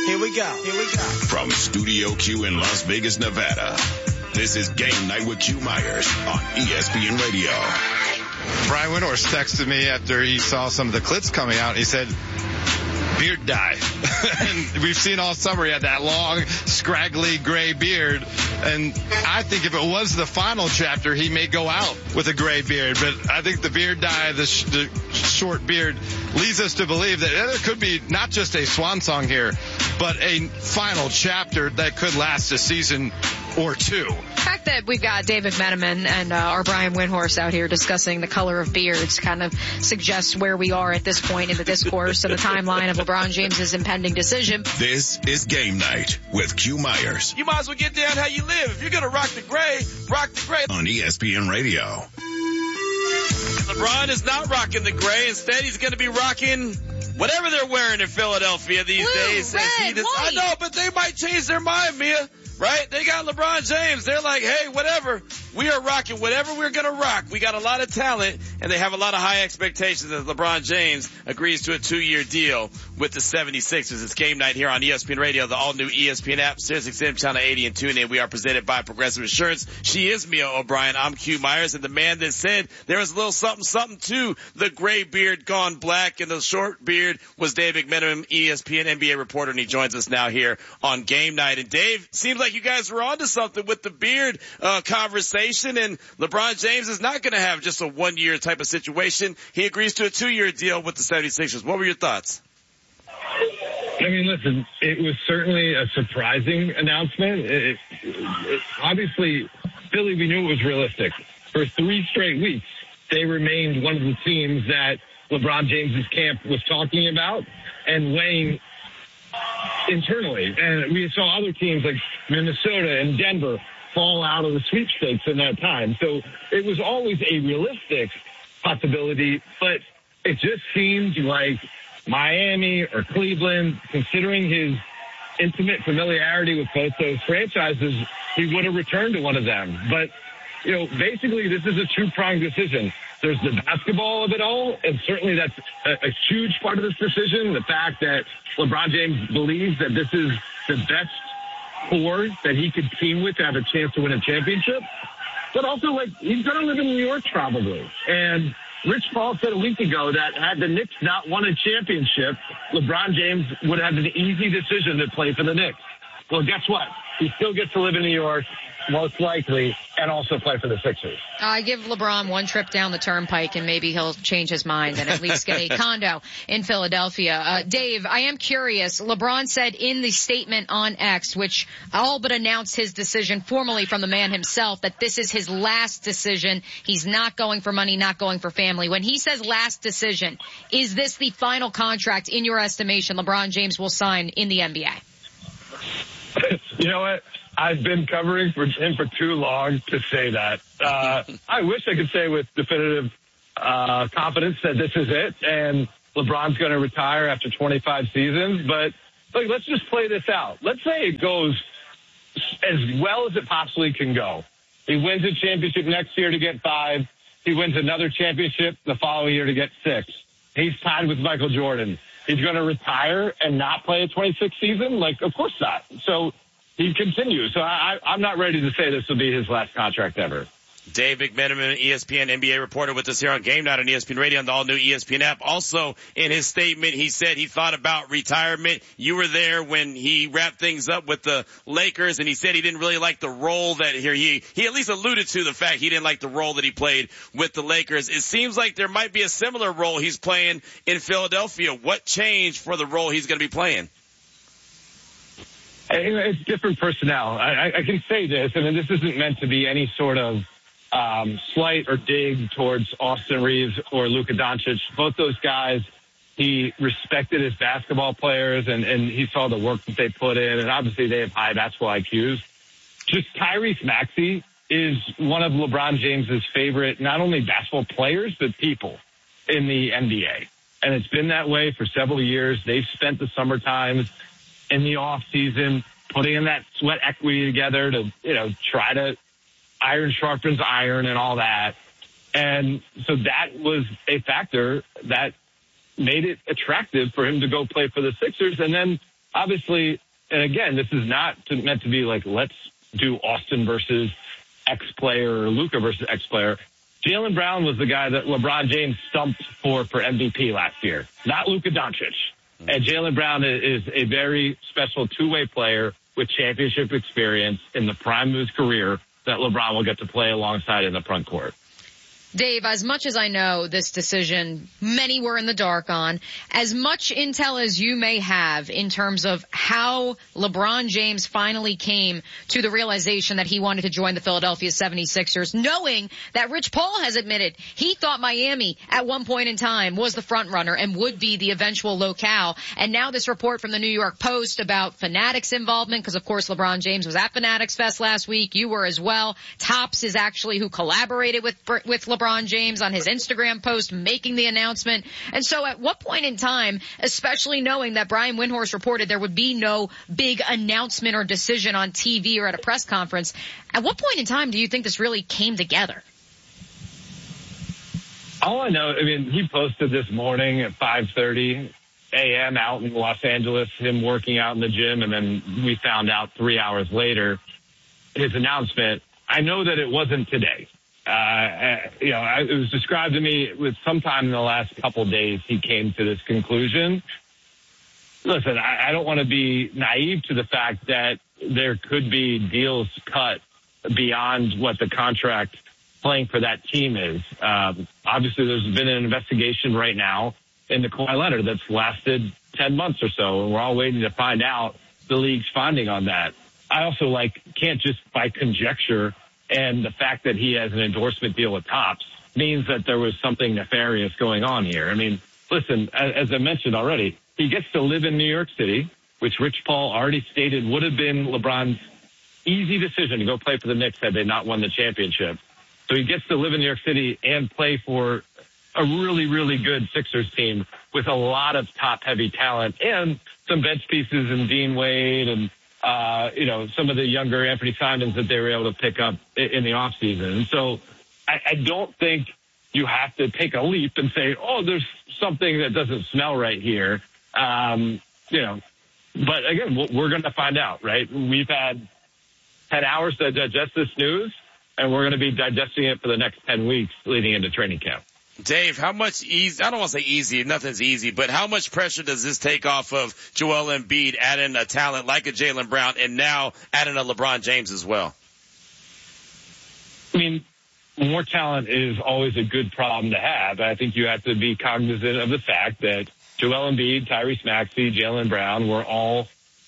Here we go. From Studio Q in Las Vegas, Nevada, this is Game Night with Q Myers on ESPN Radio. Brian Windhorst texted me after he saw some of the clips coming out. He said, beard dye. And we've seen all summer he had that long, scraggly gray beard. And I think if it was the final chapter, he may go out with a gray beard. But I think the beard dye, the short beard, leads us to believe that there could be not just a swan song here, but a final chapter that could last a season or two. The fact that we've got David McMenamin and our Brian Windhorst out here discussing the color of beards kind of suggests where we are at this point in the discourse and the timeline of LeBron James's impending decision. This is Game Night with Q Myers. You might as well get down how you live. If you're going to rock the gray on ESPN Radio. LeBron is not rocking the gray. Instead, he's going to be rocking whatever they're wearing in Philadelphia these days. Red, I know, but they might change their mind, Mia. Right? They got LeBron James. They're like, hey, whatever. We are rocking whatever we're going to rock. We got a lot of talent, and they have a lot of high expectations as LeBron James agrees to a 2-year deal with the 76ers. It's Game Night here on ESPN Radio, the all-new ESPN app, SiriusXM Channel 80, and TuneIn. We are presented by Progressive Insurance. She is Mia O'Brien. I'm Q Myers, and the man that said there was a little something to the gray beard gone black, and the short beard was Dave McMenamin, ESPN NBA reporter, and he joins us now here on Game Night. And Dave, seems like you guys were onto something with the beard conversation, and LeBron James is not going to have just a 1-year type of situation. He agrees to a 2-year deal with the 76ers. What were your thoughts? I mean, listen, it was certainly a surprising announcement. Obviously, Philly, we knew it was realistic. For 3 straight weeks, they remained one of the teams that LeBron James's camp was talking about and weighing internally. And we saw other teams like Minnesota and Denver fall out of the sweepstakes in that time. So it was always a realistic possibility, but it just seemed like Miami or Cleveland, considering his intimate familiarity with both those franchises, he would have returned to one of them. But, you know, basically this is a two-pronged decision. There's the basketball of it all, and certainly that's a huge part of this decision, the fact that LeBron James believes that this is the best core that he could team with to have a chance to win a championship. But also, like, he's going to live in New York probably. And Rich Paul said a week ago that had the Knicks not won a championship, LeBron James would have an easy decision to play for the Knicks. Well, guess what? He still gets to live in New York, most likely, and also play for the Sixers. I give LeBron one trip down the turnpike and maybe he'll change his mind and at least get a condo in Philadelphia. Dave, I am curious. LeBron said in the statement on X, which all but announced his decision formally from the man himself, that this is his last decision. He's not going for money, not going for family. When he says last decision, is this the final contract in your estimation LeBron James will sign in the NBA? You know what? I've been covering for him for too long to say that. I wish I could say with definitive confidence that this is it and LeBron's going to retire after 25 seasons. But look, let's just play this out. Let's say it goes as well as it possibly can go. He wins a championship next year to get 5. He wins another championship the following year to get 6. He's tied with Michael Jordan. He's going to retire and not play a 26 season? Like, of course not. So he continues. So I'm not ready to say this will be his last contract ever. Dave McMenamin, ESPN NBA reporter with us here on Game Night on ESPN Radio and the all-new ESPN app. Also, in his statement, he said he thought about retirement. You were there when he wrapped things up with the Lakers, and he said he didn't really like the role that he at least alluded to the fact he didn't like the role that he played with the Lakers. It seems like there might be a similar role he's playing in Philadelphia. What changed for the role he's going to be playing? It's different personnel. I can say this, and this isn't meant to be any sort of slight or dig towards Austin Reeves or Luka Doncic. Both those guys, he respected as basketball players, and he saw the work that they put in, and obviously they have high basketball IQs. Just Tyrese Maxey is one of LeBron James's favorite, not only basketball players, but people in the NBA. And it's been that way for several years. They've spent the summer times in the off season putting in that sweat equity together to, try to iron sharpens iron and all that. And so that was a factor that made it attractive for him to go play for the Sixers. And then obviously, and again, this is not meant to be like, let's do Austin versus X player or Luka versus X player. Jaylen Brown was the guy that LeBron James stumped for MVP last year, not Luka Doncic. And Jaylen Brown is a very special two-way player with championship experience in the prime of his career that LeBron will get to play alongside in the front court. Dave, as much as I know this decision, many were in the dark on, as much intel as you may have in terms of how LeBron James finally came to the realization that he wanted to join the Philadelphia 76ers, knowing that Rich Paul has admitted he thought Miami at one point in time was the front runner and would be the eventual locale. And now this report from the New York Post about Fanatics involvement, because of course LeBron James was at Fanatics Fest last week. You were as well. Topps is actually who collaborated with LeBron James on his Instagram post making the announcement. And so at what point in time, especially knowing that Brian Windhorst reported there would be no big announcement or decision on TV or at a press conference, at what point in time do you think this really came together? All I know, he posted this morning at 5:30 a.m. out in Los Angeles, him working out in the gym, and then we found out 3 hours later his announcement. I know that it wasn't today. It was described to me with sometime in the last couple of days he came to this conclusion. Listen, I don't want to be naive to the fact that there could be deals cut beyond what the contract playing for that team is. Obviously, there's been an investigation right now in the Kawhi Leonard that's lasted 10 months or so, and we're all waiting to find out the league's finding on that. I also can't just by conjecture. And the fact that he has an endorsement deal with Topps means that there was something nefarious going on here. Listen, as I mentioned already, he gets to live in New York City, which Rich Paul already stated would have been LeBron's easy decision to go play for the Knicks had they not won the championship. So he gets to live in New York City and play for a really, really good Sixers team with a lot of top-heavy talent and some bench pieces in Dean Wade and some of the younger Anthony Simons that they were able to pick up in the offseason. And so I don't think you have to take a leap and say, oh, there's something that doesn't smell right here. But again, we're going to find out, right? We've had 10 hours to digest this news, and we're going to be digesting it for the next 10 weeks leading into training camp. Dave, how much easy, I don't want to say easy, nothing's easy, but how much pressure does this take off of Joel Embiid adding a talent like a Jaylen Brown and now adding a LeBron James as well? More talent is always a good problem to have. I think you have to be cognizant of the fact that Joel Embiid, Tyrese Maxey, Jaylen Brown were all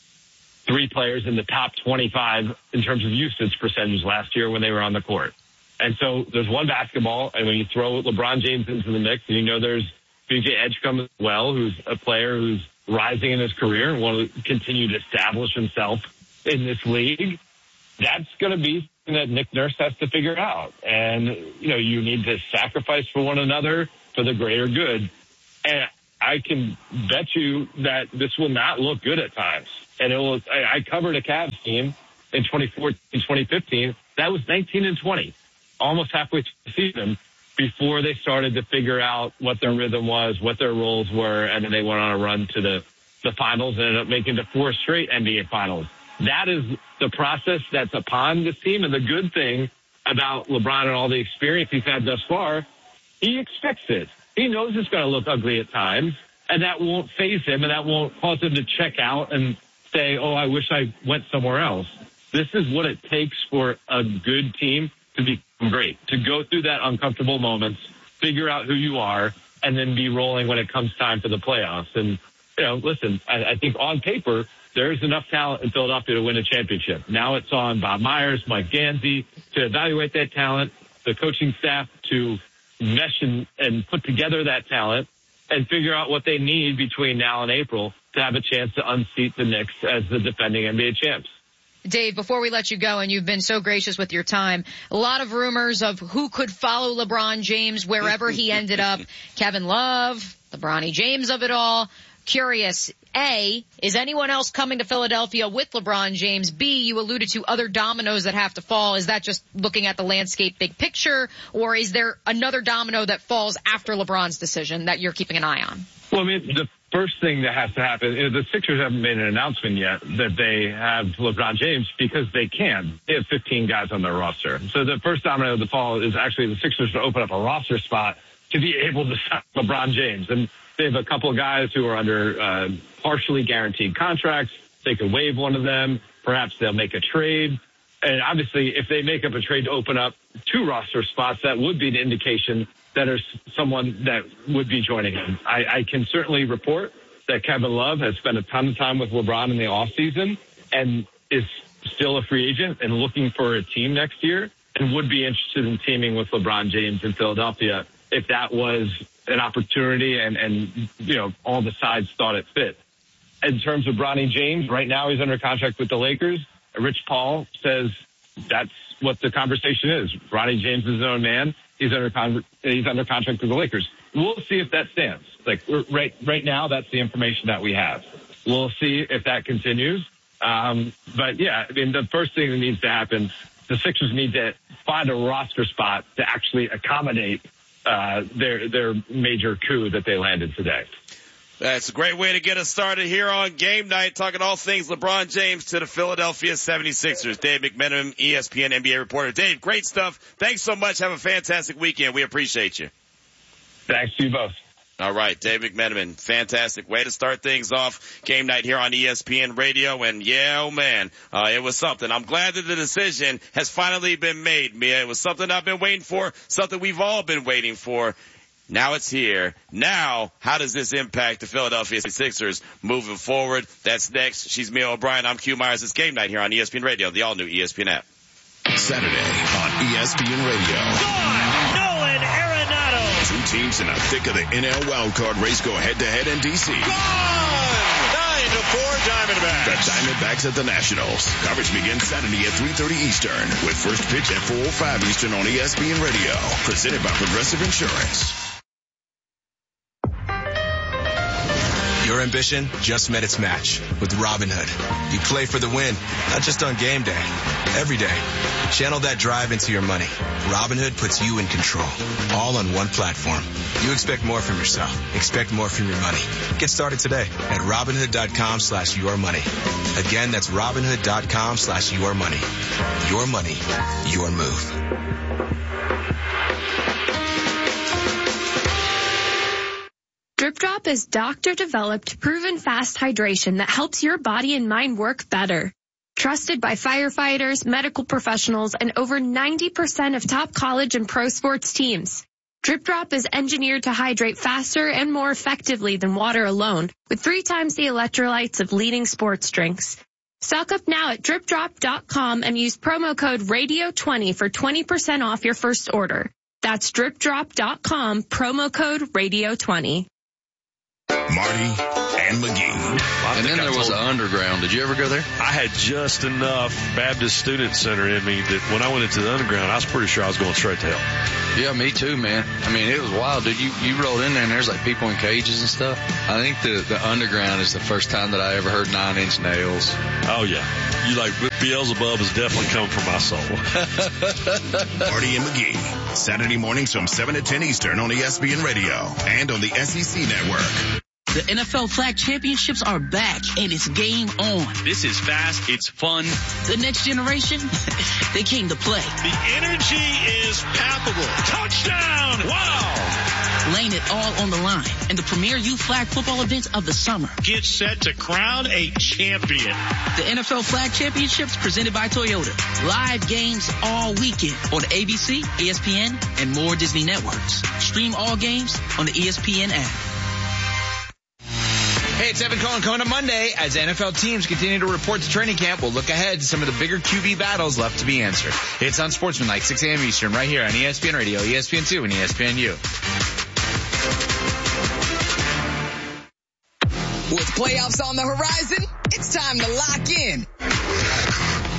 three players in the top 25 in terms of usage percentage last year when they were on the court. And so there's one basketball, and when you throw LeBron James into the mix, and there's B.J. Edgecombe as well, who's a player who's rising in his career and will continue to establish himself in this league, that's going to be something that Nick Nurse has to figure out. And, you need to sacrifice for one another for the greater good. And I can bet you that this will not look good at times. And I covered a Cavs team in 2014, 2015. That was 19-20. Almost halfway through the season before they started to figure out what their rhythm was, what their roles were, and then they went on a run to the finals and ended up making the 4 straight NBA finals. That is the process that's upon this team. And the good thing about LeBron and all the experience he's had thus far, he expects it. He knows it's going to look ugly at times, and that won't faze him, and that won't cause him to check out and say, oh, I wish I went somewhere else. This is what it takes for a good team to become great, to go through that uncomfortable moments, figure out who you are, and then be rolling when it comes time for the playoffs. And, listen, I think on paper, there's enough talent in Philadelphia to win a championship. Now it's on Bob Myers, Mike Gansey to evaluate that talent, the coaching staff to mesh and put together that talent and figure out what they need between now and April to have a chance to unseat the Knicks as the defending NBA champs. Dave, before we let you go, and you've been so gracious with your time, a lot of rumors of who could follow LeBron James wherever he ended up. Kevin Love, the Bronny James of it all. Curious, A, is anyone else coming to Philadelphia with LeBron James? B, you alluded to other dominoes that have to fall. Is that just looking at the landscape big picture, or is there another domino that falls after LeBron's decision that you're keeping an eye on? Well, the first thing that has to happen is the Sixers haven't made an announcement yet that they have LeBron James because they can. They have 15 guys on their roster. So the first domino of the fall is actually the Sixers to open up a roster spot to be able to sign LeBron James. And they have a couple of guys who are under partially guaranteed contracts. They could waive one of them. Perhaps they'll make a trade. And obviously, if they make up a trade to open up 2 roster spots, that would be an indication that there's someone that would be joining him. I can certainly report that Kevin Love has spent a ton of time with LeBron in the offseason and is still a free agent and looking for a team next year and would be interested in teaming with LeBron James in Philadelphia if that was an opportunity and you know, all the sides thought it fit. In terms of Bronny James, right now he's under contract with the Lakers. Rich Paul says that's what the conversation is. Bronny James is his own man. He's under contract with the Lakers. We'll see if that stands. Like right now, that's the information that we have. We'll see if that continues. But yeah, I mean, the first thing that needs to happen, the Sixers need to find a roster spot to actually accommodate their major coup that they landed today. That's a great way to get us started here on Game Night, talking all things LeBron James to the Philadelphia 76ers. Dave McMenamin, ESPN NBA reporter. Dave, great stuff. Thanks so much. Have a fantastic weekend. We appreciate you. Thanks to you both. All right, Dave McMenamin, fantastic way to start things off. Game Night here on ESPN Radio, and yeah, oh man, it was something. I'm glad that the decision has finally been made, Mia. It was something I've been waiting for, something we've all been waiting for. Now it's here. Now, how does this impact the Philadelphia Sixers moving forward? That's next. She's Mia O'Brien. I'm Q Myers. It's Game Night here on ESPN Radio, the all-new ESPN app. Saturday on ESPN Radio. Nolan Arenado. 2 teams in the thick of the NL wildcard race go head-to-head in D.C. 9-4 Diamondbacks. The Diamondbacks at the Nationals. Coverage begins Saturday at 3:30 Eastern with first pitch at 4:05 Eastern on ESPN Radio. Presented by Progressive Insurance. Your ambition just met its match with Robinhood. You play for the win, not just on game day, every day. Channel that drive into your money. Robinhood puts you in control, all on one platform. You expect more from yourself. Expect more from your money. Get started today at Robinhood.com/yourmoney. Again, that's Robinhood.com/yourmoney. Your money, your move. Drip Drop is doctor-developed, proven fast hydration that helps your body and mind work better. Trusted by firefighters, medical professionals, and over 90% of top college and pro sports teams. Drip Drop is engineered to hydrate faster and more effectively than water alone, with 3 times the electrolytes of leading sports drinks. Stock up now at DripDrop.com and use promo code RADIO20 for 20% off your first order. That's DripDrop.com, promo code RADIO20. Marty and McGee. And then there was an underground. Did you ever go there? I had just enough Baptist Student Center in me that when I went into the underground, I was pretty sure I was going straight to hell. Yeah, me too, man. I mean, it was wild, dude. You rolled in there and there's like people in cages and stuff. I think the underground is the first time that I ever heard 9 Inch Nails. Oh, yeah. You like Beelzebub is definitely coming from my soul. Marty and McGee. Saturday mornings from 7 to 10 Eastern on ESPN Radio and on the SEC Network. The NFL Flag Championships are back, and it's game on. This is fast. It's fun. The next generation, they came to play. The energy is palpable. Touchdown! Wow! Laying it all on the line in the premier youth flag football events of the summer. Get set to crown a champion. The NFL Flag Championships presented by Toyota. Live games all weekend on ABC, ESPN, and more Disney networks. Stream all games on the ESPN app. Hey, it's Evan Cohen coming up Monday. As NFL teams continue to report to training camp, we'll look ahead to some of the bigger QB battles left to be answered. It's on Sportsmanlike, 6 a.m. Eastern, right here on ESPN Radio, ESPN2, and ESPNU. With playoffs on the horizon, it's time to lock in.